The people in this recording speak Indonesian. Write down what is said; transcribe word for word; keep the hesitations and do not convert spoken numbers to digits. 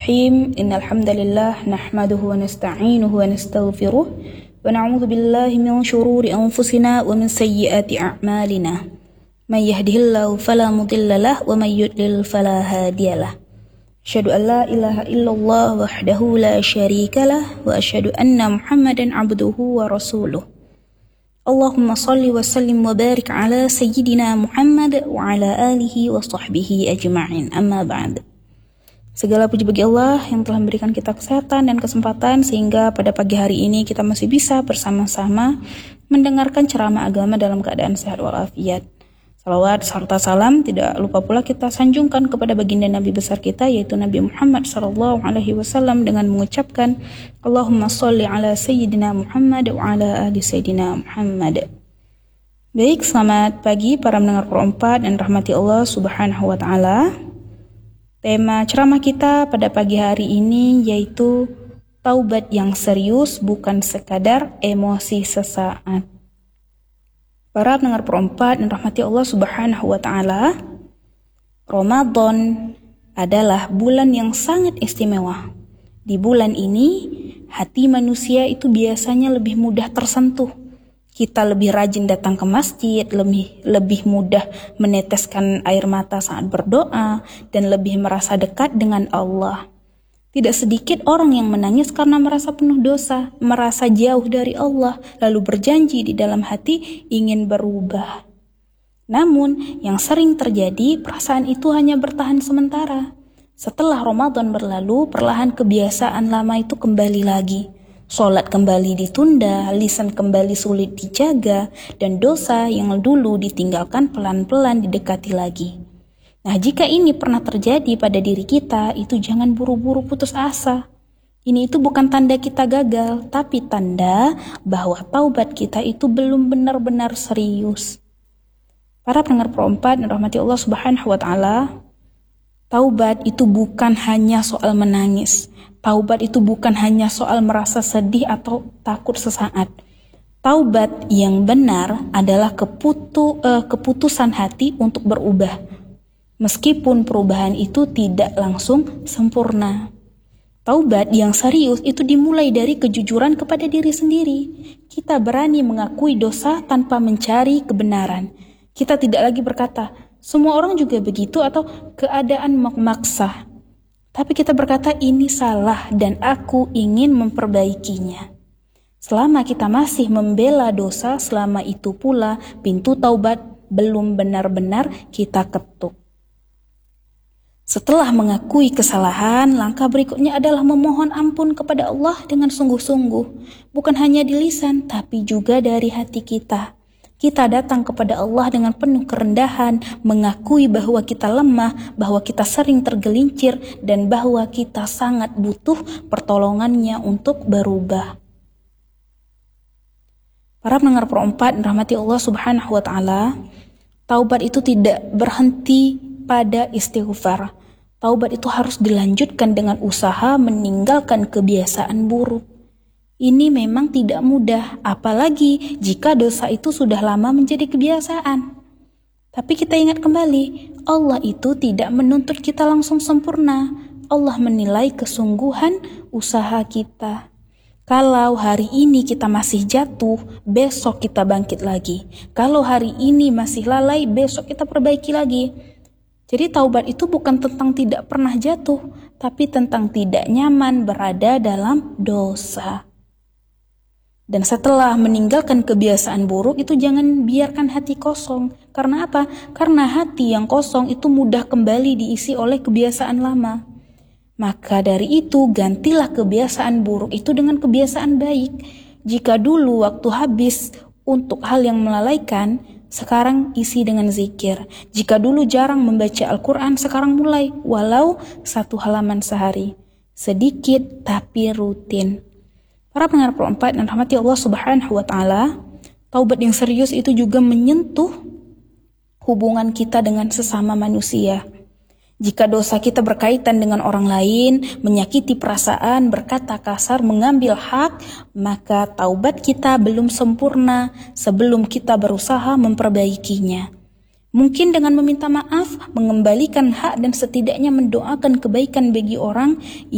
Bismillahirrahmanirrahim. Innal hamdalillah nahmaduhu wa nasta'inuhu wa nastaghfiruh wa na'udzu billahi min shururi anfusina wa min sayyiati a'malina. May yahdihillahu fala mudilla lahu wa may yudlil fala hadiyalah. Asyhadu an la ilaha illallah wahdahu la syarika lah wa asyhadu anna Muhammadan 'abduhu wa rasuluh. Allahumma shalli wa sallim wa barik ala sayyidina Muhammad wa ala alihi wa sahbihi ajma'in. Amma ba'd. Segala puji bagi Allah yang telah memberikan kita kesehatan dan kesempatan sehingga pada pagi hari ini kita masih bisa bersama-sama mendengarkan ceramah agama dalam keadaan sehat walafiat. Salawat serta salam tidak lupa pula kita sanjungkan kepada baginda Nabi besar kita yaitu Nabi Muhammad sallallahu alaihi wasallam dengan mengucapkan Allahumma sholli ala sayyidina Muhammad wa ala ali sayyidina Muhammad. Baik, selamat pagi para mendengar Quran empat dan rahmati Allah Subhanahu wa taala. Tema ceramah kita pada pagi hari ini yaitu taubat yang serius bukan sekadar emosi sesaat. Para pendengar perempat dan rahmati Allah Subhanahu wa taala, Ramadan adalah bulan yang sangat istimewa. Di bulan ini, hati manusia itu biasanya lebih mudah tersentuh. Kita lebih rajin datang ke masjid, lebih lebih mudah meneteskan air mata saat berdoa, dan lebih merasa dekat dengan Allah. Tidak sedikit orang yang menangis karena merasa penuh dosa, merasa jauh dari Allah, lalu berjanji di dalam hati ingin berubah. Namun, yang sering terjadi, perasaan itu hanya bertahan sementara. Setelah Ramadan berlalu, perlahan kebiasaan lama itu kembali lagi. Sholat kembali ditunda, lisan kembali sulit dijaga, dan dosa yang dulu ditinggalkan pelan-pelan didekati lagi. Nah, jika ini pernah terjadi pada diri kita, itu jangan buru-buru putus asa. Ini itu bukan tanda kita gagal, tapi tanda bahwa taubat kita itu belum benar-benar serius. Para pendengar perempat dan rahmati Allah Subhanahu wa taala, taubat itu bukan hanya soal menangis. Taubat itu bukan hanya soal merasa sedih atau takut sesaat. Taubat yang benar adalah keputu, uh, keputusan hati untuk berubah. Meskipun perubahan itu tidak langsung sempurna. Taubat yang serius itu dimulai dari kejujuran kepada diri sendiri. Kita berani mengakui dosa tanpa mencari kebenaran. Kita tidak lagi berkata, semua orang juga begitu atau keadaan memaksa. Tapi kita berkata ini salah dan aku ingin memperbaikinya. Selama kita masih membela dosa, selama itu pula pintu taubat belum benar-benar kita ketuk. Setelah mengakui kesalahan, langkah berikutnya adalah memohon ampun kepada Allah dengan sungguh-sungguh. Bukan hanya di lisan, tapi juga dari hati kita. Kita datang kepada Allah dengan penuh kerendahan, mengakui bahwa kita lemah, bahwa kita sering tergelincir, dan bahwa kita sangat butuh pertolongannya untuk berubah. Para pendengar perempat, rahmati Allah Subhanahu wa taala, taubat itu tidak berhenti pada istighfar. Taubat itu harus dilanjutkan dengan usaha meninggalkan kebiasaan buruk. Ini memang tidak mudah, apalagi jika dosa itu sudah lama menjadi kebiasaan. Tapi kita ingat kembali, Allah itu tidak menuntut kita langsung sempurna. Allah menilai kesungguhan usaha kita. Kalau hari ini kita masih jatuh, besok kita bangkit lagi. Kalau hari ini masih lalai, besok kita perbaiki lagi. Jadi taubat itu bukan tentang tidak pernah jatuh, tapi tentang tidak nyaman berada dalam dosa. Dan setelah meninggalkan kebiasaan buruk itu jangan biarkan hati kosong. Karena apa? Karena hati yang kosong itu mudah kembali diisi oleh kebiasaan lama. Maka dari itu gantilah kebiasaan buruk itu dengan kebiasaan baik. Jika dulu waktu habis untuk hal yang melalaikan, sekarang isi dengan zikir. Jika dulu jarang membaca Al-Quran, sekarang mulai walau satu halaman sehari. Sedikit tapi rutin. Para pendengar perempat dan rahmati Allah Subhanahu wa taala, taubat yang serius itu juga menyentuh hubungan kita dengan sesama manusia. Jika dosa kita berkaitan dengan orang lain, menyakiti perasaan, berkata kasar, mengambil hak, maka taubat kita belum sempurna sebelum kita berusaha memperbaikinya. Mungkin dengan meminta maaf, mengembalikan hak dan setidaknya mendoakan kebaikan bagi orang